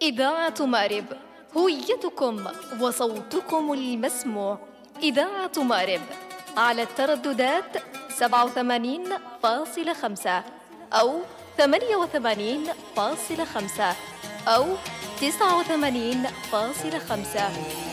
إذاعة مأرب، هويتكم وصوتكم المسموع. إذاعة مأرب على الترددات 87.5 أو 88.5 أو 89.5.